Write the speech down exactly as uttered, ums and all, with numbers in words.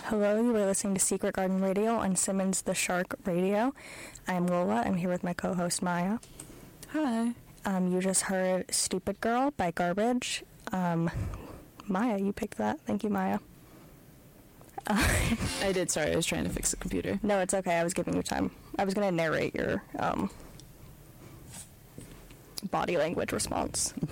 Hello, you are listening to Secret Garden Radio on Simmons the Shark Radio. I'm Lola. I'm here with my co-host Maya. Hi. Um, you just heard Stupid Girl by Garbage. Um, Maya, you picked that. Thank you, Maya. Uh, I did. Sorry, I was trying to fix the computer. no, it's okay. I was giving you time. I was going to narrate your um, body language response.